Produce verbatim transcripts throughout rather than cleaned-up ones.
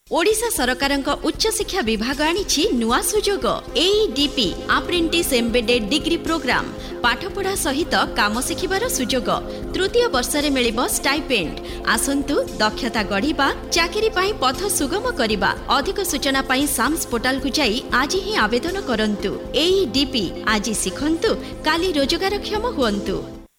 ओडिशा सरकारक उच्च शिक्षा विभाग आनिछि नुआ सुजोग एईडीपी अप्रेंटिस एम्बेडेड डिग्री प्रोग्राम पाठपढ़ा सहित काम शिखिबार सुजोग तृतीय वर्ष रे मिलिबो स्टाइपेंड आसंतु दक्षता गढ़िबा चाकरी पाई पथ सुगम करिबा अधिक सूचना पाई साम्स पोर्टल को जाई आज ही आवेदन करंतु एईडीपी आज सिखंतु काली रोजगारक्षम हुअंतु।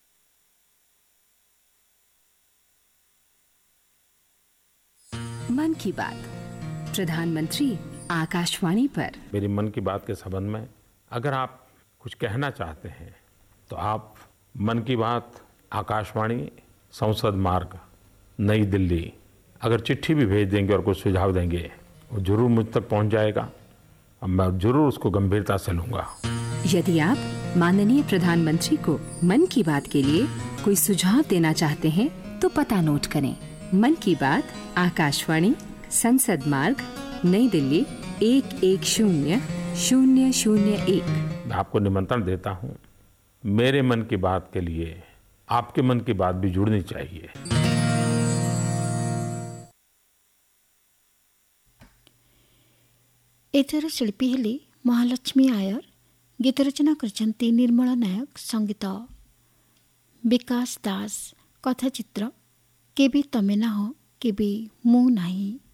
मन की बात प्रधानमंत्री आकाशवाणी पर। मेरी मन की बात के संबंध में अगर आप कुछ कहना चाहते हैं तो आप मन की बात आकाशवाणी संसद मार्ग नई दिल्ली अगर चिट्ठी भी भेज देंगे और कुछ सुझाव देंगे वो जरूर मुझ तक पहुंच जाएगा और मैं जरूर उसको गंभीरता से लूंगा। यदि आप माननीय प्रधानमंत्री को मन की बात के लिए कोई सुझाव देना चाहते हैं तो पता नोट करें। मन की बात आकाशवाणी संसद मार्ग नई दिल्ली एक एक शून्य शून्य शून्य एक। मैं आपको निमंत्रण देता हूँ, मेरे मन की बात के लिए आपके मन की बात भी जुड़नी चाहिए। एथर शिल्पी हेली महालक्ष्मी आयर, गीत रचना करछंती निर्मला नायक, संगीत विकास दास, कथाचित्र केबी तमे ना हो केबी मु नाही।